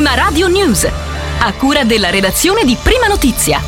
Prima Radio News, a cura della redazione di Prima Notizia.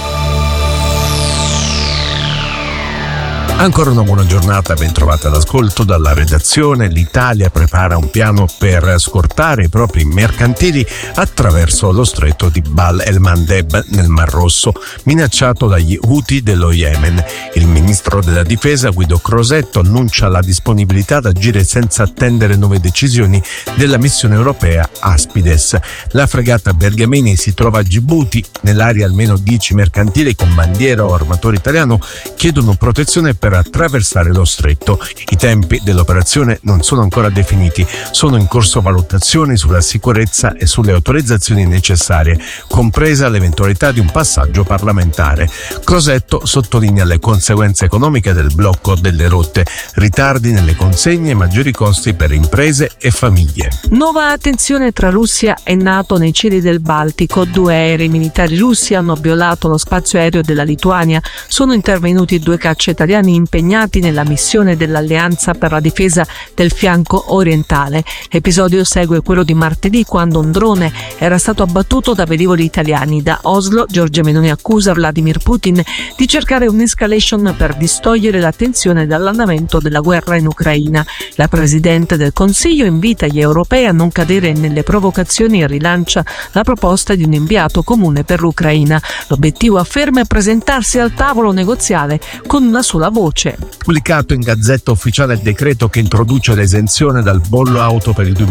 Ancora una buona giornata, ben trovata all'ascolto dalla redazione. L'Italia prepara un piano per scortare i propri mercantili attraverso lo stretto di Bab el-Mandeb nel Mar Rosso, minacciato dagli Houthi dello Yemen. Il ministro della difesa Guido Crosetto annuncia la disponibilità ad agire senza attendere nuove decisioni della missione europea Aspides. La fregata Bergamini si trova a Gibuti. Nell'area almeno 10 mercantili con bandiera o armatore italiano chiedono protezione per attraversare lo stretto. I tempi dell'operazione non sono ancora definiti, sono in corso valutazioni sulla sicurezza e sulle autorizzazioni necessarie, compresa l'eventualità di un passaggio parlamentare. Crosetto sottolinea le conseguenze economiche del blocco delle rotte, ritardi nelle consegne e maggiori costi per imprese e famiglie. Nuova attenzione tra Russia e NATO nei cieli del Baltico. 2 aerei militari russi hanno violato lo spazio aereo della Lituania. Sono intervenuti 2 caccia italiani impegnati nella missione dell'Alleanza per la difesa del fianco orientale. L'episodio segue quello di martedì, quando un drone era stato abbattuto da velivoli italiani. Da Oslo, Giorgia Meloni accusa Vladimir Putin di cercare un'escalation per distogliere l'attenzione dall'andamento della guerra in Ucraina. La Presidente del Consiglio invita gli europei a non cadere nelle provocazioni e rilancia la proposta di un inviato comune per l'Ucraina. L'obiettivo, afferma, è presentarsi al tavolo negoziale con una sola voce. Pubblicato in Gazzetta Ufficiale il decreto che introduce l'esenzione dal bollo auto per il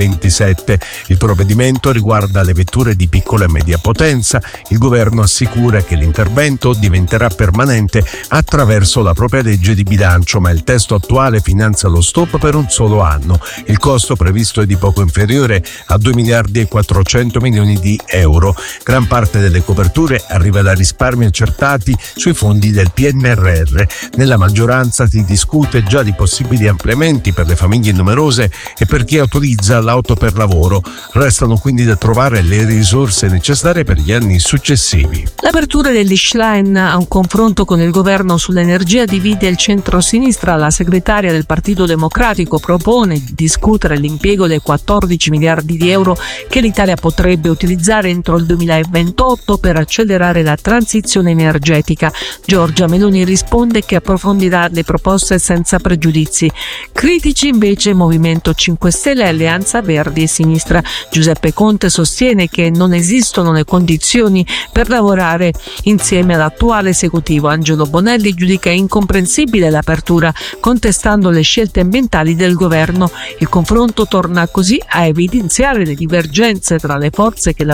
2027. Il provvedimento riguarda le vetture di piccola e media potenza. Il governo assicura che l'intervento diventerà permanente attraverso la propria legge di bilancio, ma il testo attuale finanzia lo stop per un solo anno. Il costo previsto è di poco inferiore a 2 miliardi e 400 milioni di euro. Gran parte delle coperture arriva da risparmi accertati sui fondi del PNRR. Nella maggioranza si discute già di possibili ampliamenti per le famiglie numerose e per chi autorizza l'auto per lavoro. Restano quindi da trovare le risorse necessarie per gli anni successivi. L'apertura dell'Ischlein a un confronto con il governo sull'energia divide il centro-sinistra. La segretaria del Partito Democratico propone di discutere l'impiego dei 14 miliardi di euro che l'Italia potrebbe utilizzare entro il 2028 per accelerare la transizione energetica. Giorgia Meloni risponde che approfondirà le proposte senza pregiudizi. Critici invece Movimento 5 Stelle e Alleanza Verdi e Sinistra. Giuseppe Conte sostiene che non esistono le condizioni per lavorare insieme all'attuale esecutivo. Angelo Bonelli giudica incomprensibile l'apertura, contestando le scelte ambientali del governo. Il confronto torna così a evidenziare le divergenze tra le forze che